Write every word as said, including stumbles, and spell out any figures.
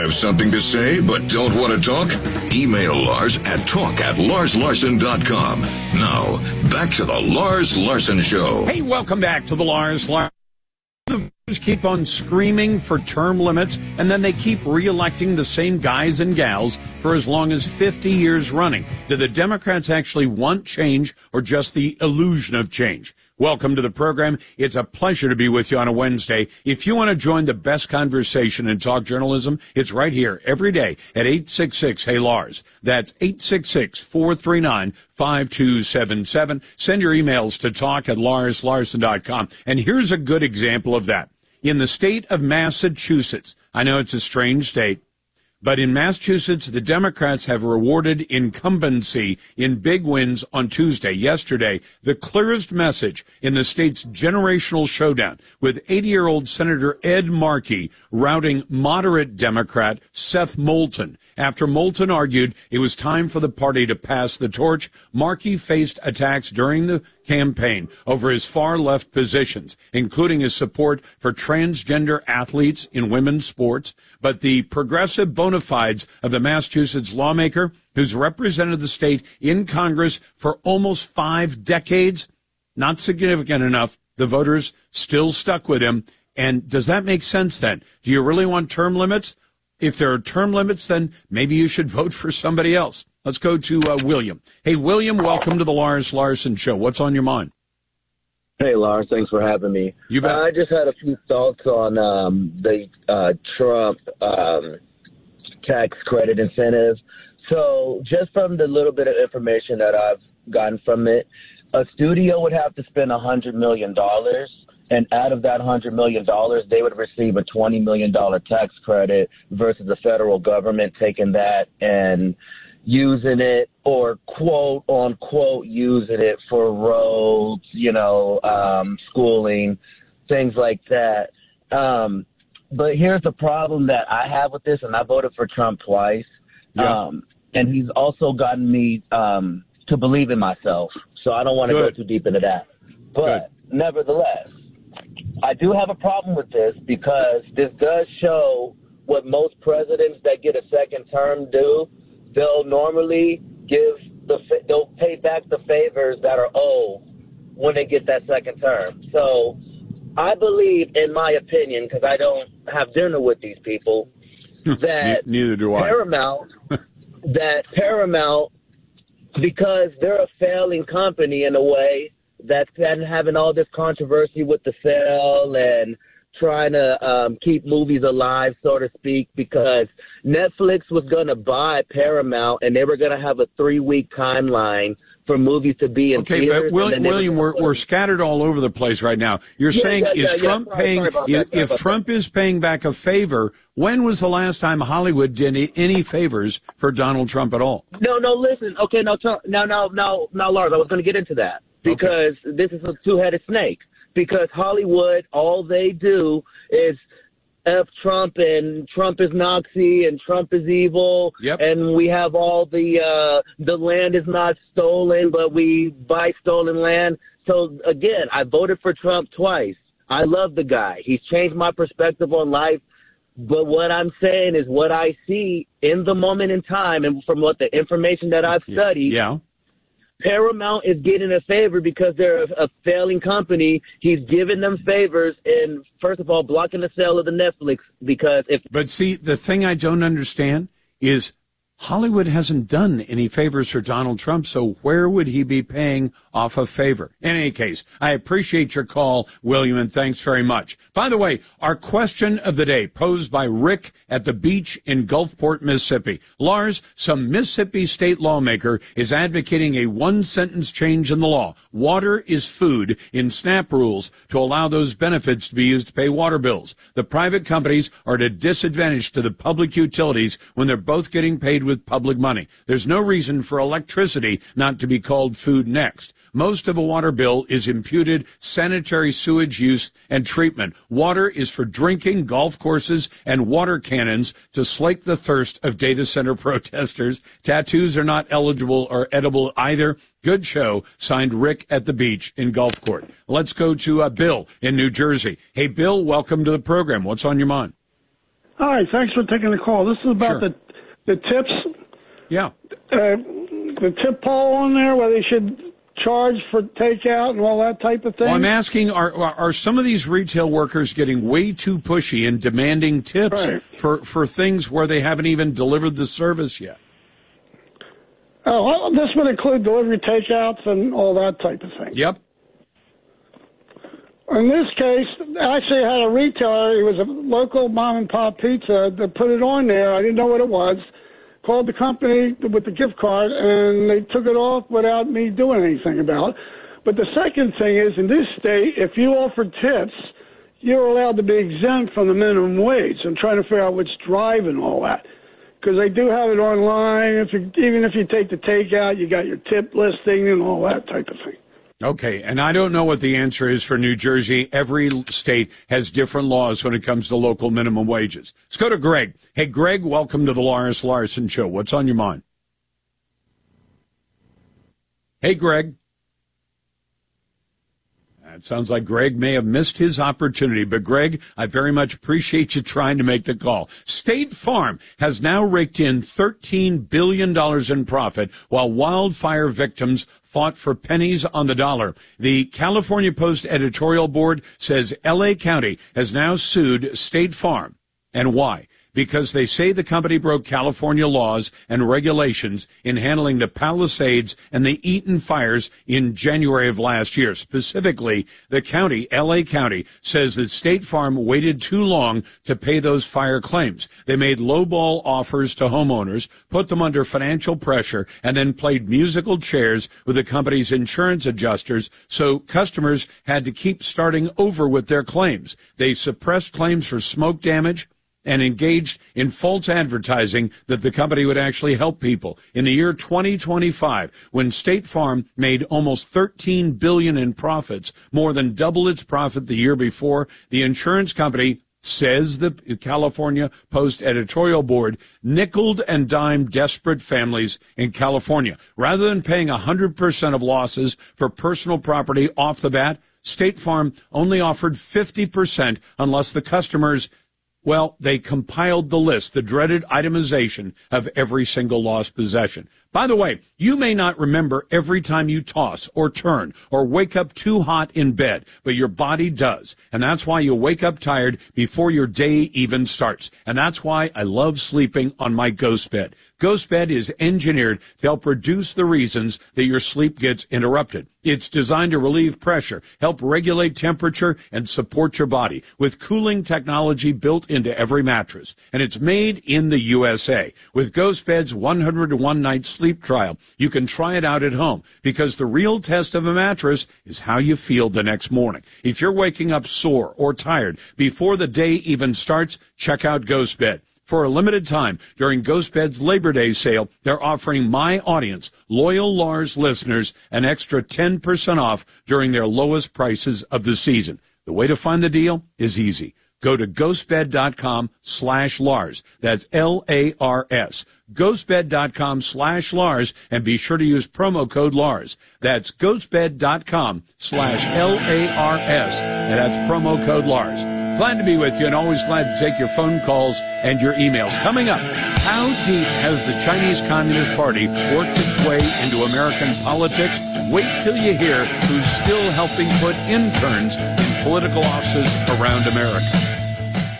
Have something to say but don't want to talk? Email Lars at talk at lars larson dot com. Now, back to the Lars Larson Show. Hey, welcome back to the Lars Larson. The voters keep on screaming for term limits, and then they keep reelecting the same guys and gals for as long as fifty years running. Do the Democrats actually want change or just the illusion of change? Welcome to the program. It's a pleasure to be with you on a Wednesday. If you want to join the best conversation in talk journalism, it's right here every day at eight six six, hey Lars. That's eight six six, four three nine, five two seven seven. Send your emails to talk at lars larson dot com. And here's a good example of that. In the state of Massachusetts, I know it's a strange state, but in Massachusetts, the Democrats have rewarded incumbency in big wins on Tuesday. Yesterday, the clearest message in the state's generational showdown, with eighty-year-old Senator Ed Markey routing moderate Democrat Seth Moulton. After Moulton argued it was time for the party to pass the torch, Markey faced attacks during the campaign over his far-left positions, including his support for transgender athletes in women's sports. But the progressive bona fides of the Massachusetts lawmaker, who's represented the state in Congress for almost five decades, not significant enough. The voters still stuck with him. And does that make sense then? Do you really want term limits? If there are term limits, then maybe you should vote for somebody else. Let's go to uh, William. Hey, William, welcome to the Lars Larson Show. What's on your mind? Hey, Lars, thanks for having me. You bet. Uh, I just had a few thoughts on um, the uh, Trump um, tax credit incentive. So just from the little bit of information that I've gotten from it, a studio would have to spend one hundred million dollars. And out of that one hundred million dollars, they would receive a twenty million dollars tax credit versus the federal government taking that and using it, or quote unquote using it for roads, you know, um, schooling, things like that. Um, but here's the problem that I have with this, and I voted for Trump twice. Yeah. Um, and he's also gotten me um, to believe in myself. So I don't want to go too deep into that. But Good. Nevertheless, I do have a problem with this because this does show what most presidents that get a second term do. They'll normally give the they'll pay back the favors that are owed when they get that second term. So I believe, in my opinion, because I don't have dinner with these people, that neither do I. Paramount that Paramount, because they're a failing company in a way, that's been having all this controversy with the sale and trying to um, keep movies alive, so to speak, because Netflix was going to buy Paramount and they were going to have a three-week timeline for movies to be in okay, theaters. Okay, but William, William we're, we're scattered all over the place right now. You're yeah, saying, yeah, is yeah, Trump yeah. paying, sorry, sorry if, if Trump is paying back a favor, when was the last time Hollywood did any favors for Donald Trump at all? No, no, listen. Okay, no, no, no, no, no, Lars, I was going to get into that. Because okay. this is a two-headed snake. Because Hollywood, all they do is F Trump, and Trump is Nazi, and Trump is evil, yep. and we have all the uh, the land is not stolen, but we buy stolen land. So again, I voted for Trump twice. I love the guy. He's changed my perspective on life. But what I'm saying is what I see in the moment in time, and from what the information that I've studied. Yeah. Paramount is getting a favor because they're a, a failing company. He's giving them favors and, first of all, blocking the sale of the Netflix because if... But see, the thing I don't understand is Hollywood hasn't done any favors for Donald Trump, so where would he be paying off a favor? In any case, I appreciate your call, William, and thanks very much. By the way, our question of the day posed by Rick at the beach in Gulfport, Mississippi. Lars, some Mississippi state lawmaker is advocating a one-sentence change in the law. Water is food in SNAP rules to allow those benefits to be used to pay water bills. The private companies are at a disadvantage to the public utilities when they're both getting paid with public money. There's no reason for electricity not to be called food next. Most of a water bill is imputed sanitary sewage use and treatment. Water is for drinking, golf courses, and water cannons to slake the thirst of data center protesters. Tattoos are not eligible or edible either. Good show. Signed, Rick at the beach in Gulfport. Let's go to uh, Bill in New Jersey. Hey, Bill, welcome to the program. What's on your mind? Hi, thanks for taking the call. This is about Sure. the the tips. Yeah. Uh, the tip poll on there, where they should charge for takeout and all that type of thing. Well, I'm asking, are are some of these retail workers getting way too pushy and demanding tips Right. for, for things where they haven't even delivered the service yet? Oh, well, this would include delivery takeouts and all that type of thing. Yep. In this case, actually, I had a retailer. It was a local mom and pop pizza that put it on there. I didn't know what it was. Called the company with the gift card, and they took it off without me doing anything about it. But the second thing is, in this state, if you offer tips, you're allowed to be exempt from the minimum wage. I'm trying to figure out what's driving all that. Because they do have it online. If you, even if you take the takeout, you got your tip listing and all that type of thing. Okay, and I don't know what the answer is for New Jersey. Every state has different laws when it comes to local minimum wages. Let's go to Greg. Hey, Greg, welcome to the Lars Larson Show. What's on your mind? Hey, Greg. It sounds like Greg may have missed his opportunity, but Greg, I very much appreciate you trying to make the call. State Farm has now raked in thirteen billion dollars in profit while wildfire victims fought for pennies on the dollar. The California Post editorial board says L A County has now sued State Farm. And why? Because they say the company broke California laws and regulations in handling the Palisades and the Eaton fires in January of last year. Specifically, the county, L A County, says that State Farm waited too long to pay those fire claims. They made lowball offers to homeowners, put them under financial pressure, and then played musical chairs with the company's insurance adjusters, so customers had to keep starting over with their claims. They suppressed claims for smoke damage and engaged in false advertising that the company would actually help people. In the year twenty twenty-five, when State Farm made almost thirteen billion dollars in profits, more than double its profit the year before, the insurance company, says the California Post editorial board, nickeled and dimed desperate families in California. Rather than paying one hundred percent of losses for personal property off the bat, State Farm only offered fifty percent unless the customers, well, they compiled the list, the dreaded itemization of every single lost possession. By the way, you may not remember every time you toss or turn or wake up too hot in bed, but your body does. And that's why you wake up tired before your day even starts. And that's why I love sleeping on my Ghost Bed. Ghost Bed is engineered to help reduce the reasons that your sleep gets interrupted. It's designed to relieve pressure, help regulate temperature, and support your body with cooling technology built into every mattress. And it's made in the U S A. With Ghost Bed's one hundred one night sleep trial, you can try it out at home, because the real test of a mattress is how you feel the next morning. If you're waking up sore or tired before the day even starts, check out Ghost Bed. For a limited time, during Ghost Bed's Labor Day sale, they're offering my audience, loyal Lars listeners, an extra ten percent off during their lowest prices of the season. The way to find the deal is easy. Go to ghostbed.com slash Lars. That's L A R S. ghostbed.com slash Lars, and be sure to use promo code Lars. That's ghostbed.com slash L A R S, and that's promo code Lars. Glad to be with you, and always glad to take your phone calls and your emails. Coming up, how deep has the Chinese Communist Party worked its way into American politics? Wait till you hear who's still helping put interns in political offices around America.